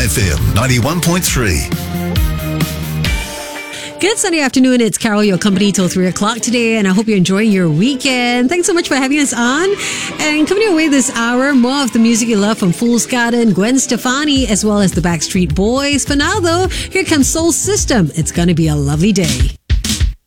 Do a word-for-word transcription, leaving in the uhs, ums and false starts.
Chai F M ninety-one point three. Good Sunday afternoon. It's Carol, your company till three o'clock today, and I hope you're enjoying your weekend. Thanks so much for having us on. And coming your way this hour, more of the music you love from Fool's Garden, Gwen Stefani, as well as the Backstreet Boys. For now, though, here comes Soul System. It's going to be a lovely day.